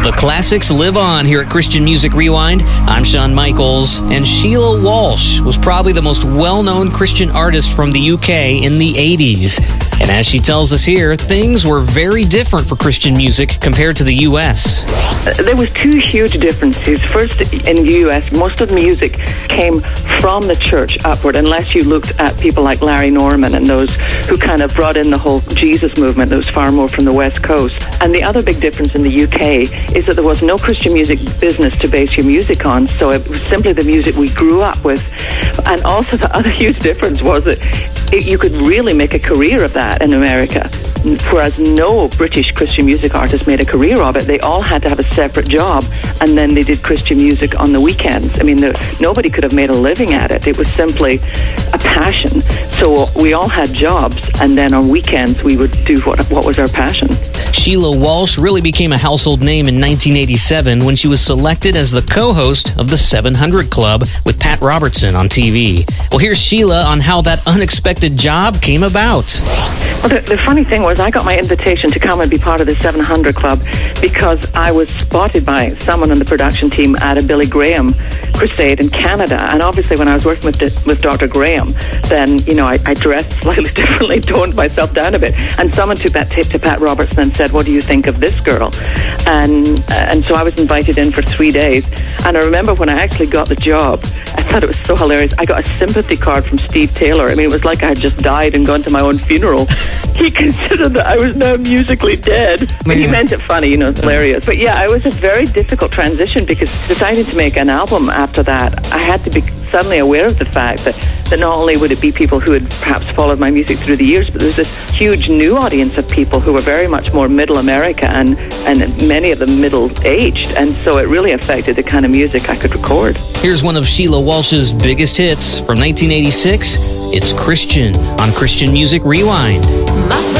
The classics live on here at Christian Music Rewind. I'm Shawn Michaels, and Sheila Walsh was probably the most well-known Christian artist from the UK in the 80s. And as she tells us here, things were very different for Christian music compared to the U.S. There was two huge differences. First, in the U.S., most of the music came from the church upward, unless you looked at people like Larry Norman and those who kind of brought in the whole Jesus movement that was far more from the West Coast. And the other big difference in the UK is that there was no Christian music business to base your music on, so it was simply the music we grew up with. And also the other huge difference was that you could really make a career of that in America, whereas no British Christian music artist made a career of it. They all had to have a separate job, and then they did Christian music on the weekends. I mean, nobody could have made a living at it. It was simply a passion. So we all had jobs, and then on weekends we would do what was our passion. Sheila Walsh really became a household name in 1987 when she was selected as the co-host of the 700 Club with Pat Robertson on TV. Well, here's Sheila on how that unexpected job came about. Well, the funny thing was I got my invitation to come and be part of the 700 Club because I was spotted by someone on the production team at a Billy Graham crusade in Canada. And obviously when I was working with Dr. Graham, then, you know, I dressed slightly differently, toned myself down a bit. And someone took that tape to Pat Robertson and said, "What do you think of this girl?" And so I was invited in for 3 days. And I remember when I actually got the job, I thought it was so hilarious. I got a sympathy card from Steve Taylor. I mean, it was like I had just died and gone to my own funeral. He considered that I was now musically dead. But he meant it funny, you know, it's hilarious. But yeah, it was a very difficult transition because deciding to make an album after that, I had to be suddenly aware of the fact that not only would it be people who had perhaps followed my music through the years, but there's this huge new audience of people who were very much more middle America and many of them middle-aged. And so it really affected the kind of music I could record. Here's one of Sheila Walsh's biggest hits from 1986. It's Christian on Christian Music Rewind.